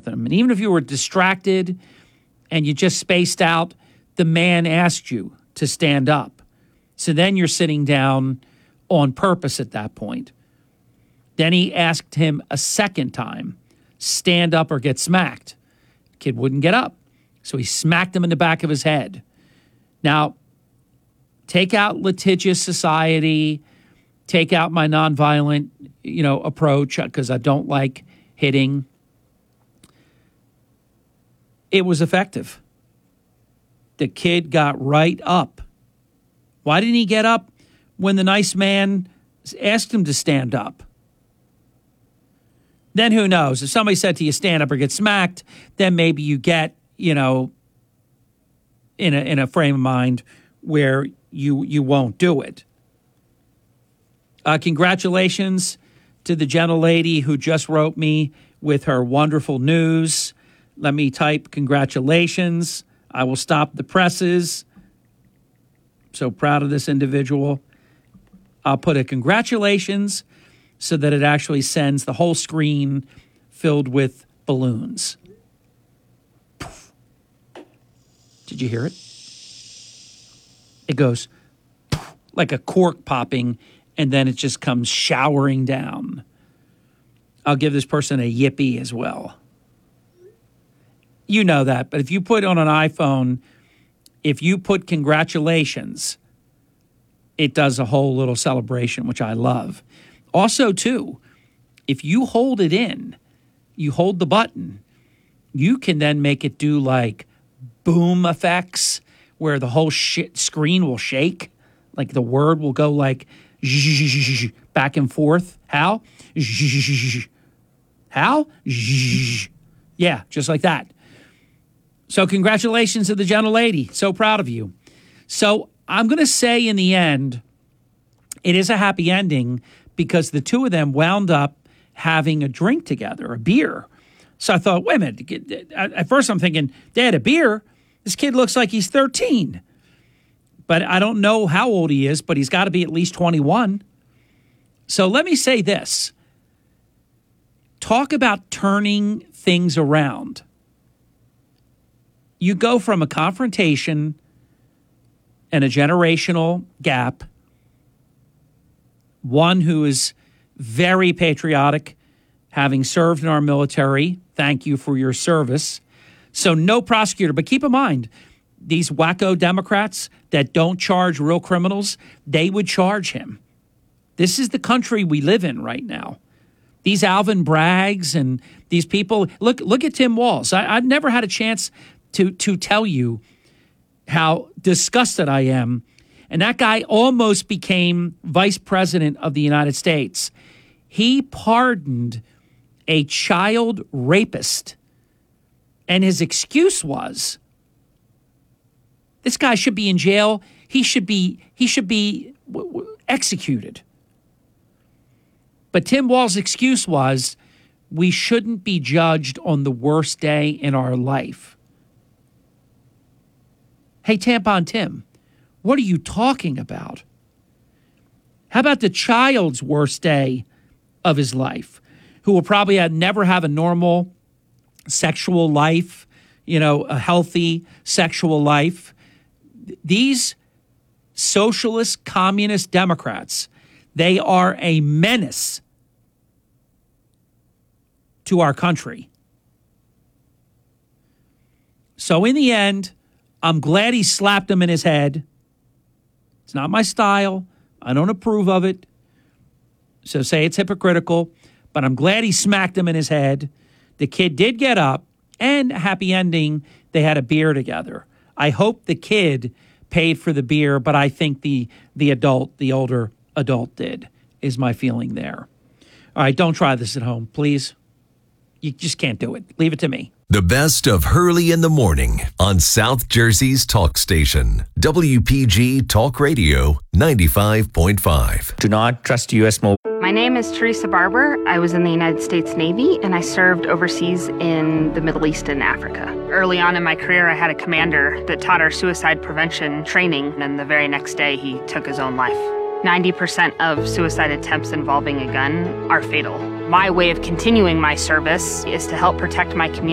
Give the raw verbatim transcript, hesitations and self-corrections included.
with him. And even if you were distracted and you just spaced out, the man asked you to stand up. So then you're sitting down on purpose at that point. Then he asked him a second time, stand up or get smacked. Kid wouldn't get up. So he smacked him in the back of his head. Now, take out litigious society, take out my nonviolent, you know, approach, because I don't like hitting. It was effective. The kid got right up. Why didn't he get up when the nice man asked him to stand up? Then who knows? If somebody said to you, stand up or get smacked, then maybe you get, you know, in a in a frame of mind where you you won't do it. Uh, congratulations to the gentlelady who just wrote me with her wonderful news. Let me type congratulations. I will stop the presses. So proud of this individual. I'll put a congratulations so that it actually sends the whole screen filled with balloons. Poof. Did you hear it? It goes poof, like a cork popping, and then it just comes showering down. I'll give this person a yippee as well. You know that, but if you put on an iPhone, if you put congratulations, it does a whole little celebration, which I love. Also, too, if you hold it in, you hold the button, you can then make it do like boom effects where the whole shit screen will shake. Like the word will go like back and forth. How? How? Yeah, just like that. So congratulations to the gentlelady. So proud of you. So I'm going to say in the end, it is a happy ending because the two of them wound up having a drink together, a beer. So I thought, wait a minute. At first I'm thinking, they had a beer. This kid looks like he's thirteen. But I don't know how old he is, but he's got to be at least twenty-one. So let me say this. Talk about turning things around. You go from a confrontation and a generational gap, one who is very patriotic, having served in our military. Thank you for your service. So no prosecutor. But keep in mind, these wacko Democrats that don't charge real criminals, they would charge him. This is the country we live in right now. These Alvin Braggs and these people, look look at Tim Walz. I, I've never had a chance to, to tell you how disgusted I am. And that guy almost became vice president of the United States. He pardoned a child rapist. And his excuse was, this guy should be in jail. He should be, he should be w- w- executed. But Tim Walz's excuse was, we shouldn't be judged on the worst day in our life. Hey, Tampon Tim, what are you talking about? How about the child's worst day of his life, who will probably have, never have a normal sexual life, you know, a healthy sexual life? These socialist, communist Democrats, they are a menace to our country. So in the end, I'm glad he slapped him in his head. It's not my style. I don't approve of it. So say it's hypocritical, but I'm glad he smacked him in his head. The kid did get up, and a happy ending, they had a beer together. I hope the kid paid for the beer, but I think the the adult, the older adult did, is my feeling there. All right, don't try this at home, please. You just can't do it. Leave it to me. The best of Hurley in the Morning on South Jersey's talk station, W P G Talk Radio ninety-five point five. Do not trust U S Mobile. My name is Teresa Barber. I was in the United States Navy, and I served overseas in the Middle East and Africa. Early on in my career, I had a commander that taught our suicide prevention training, and the very next day, he took his own life. ninety percent of suicide attempts involving a gun are fatal. My way of continuing my service is to help protect my community